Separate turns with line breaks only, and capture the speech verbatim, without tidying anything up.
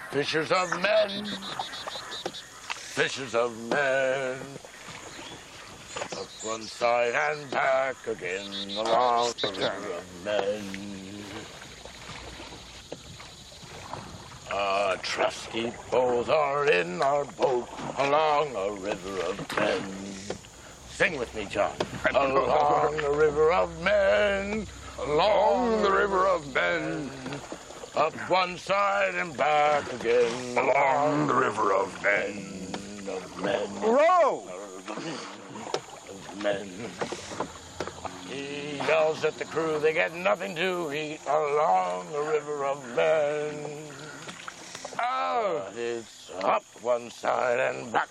Fishers of men, fishers of men, up one side and back again along the river of men. Our trusty bows are in our boat along a river of men. Sing with me, John. Along the river of men, along the river of men, up one side and back again along the river of men, of men,
Row!
of men. He yells at the crew, they get nothing to eat along the river of men. Oh, it's up one side and back